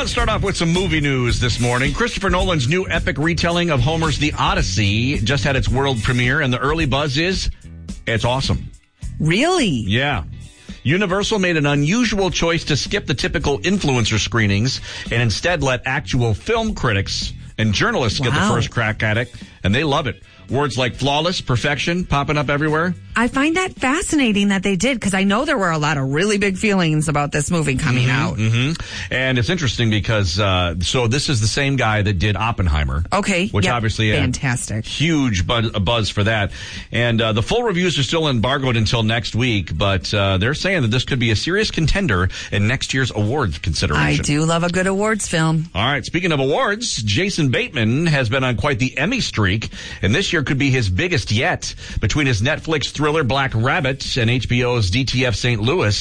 let's start off with some movie news this morning. Christopher Nolan's new epic retelling of Homer's The Odyssey just had its world premiere, and the early buzz is it's awesome. Really? Yeah. Universal made an unusual choice to skip the typical influencer screenings and instead let actual film critics and journalists get the first crack at it, and they love it. Words like flawless, perfection, popping up everywhere. I find that fascinating that they did, because I know there were a lot of really big feelings about this movie coming out. Mm-hmm. And it's interesting because, so this is the same guy that did Oppenheimer. Okay. Which obviously fantastic. Huge buzz for that. And the full reviews are still embargoed until next week, but they're saying that this could be a serious contender in next year's awards consideration. I do love a good awards film. All right. Speaking of awards, Jason Bateman has been on quite the Emmy streak, and this year could be his biggest yet. Between his Netflix thriller Black Rabbit and HBO's DTF St. Louis,